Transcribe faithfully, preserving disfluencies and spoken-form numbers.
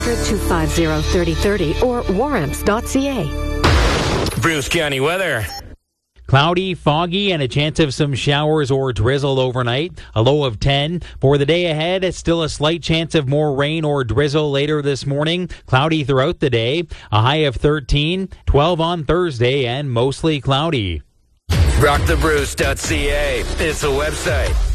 two five zero, three oh three oh or warramps dot c a. Bruce County weather. Cloudy, foggy, and a chance of some showers or drizzle overnight. A low of ten. For the day ahead, it's still a slight chance of more rain or drizzle later this morning. Cloudy throughout the day. A high of thirteen. twelve on Thursday, and mostly cloudy. rock the bruce dot c a is the website.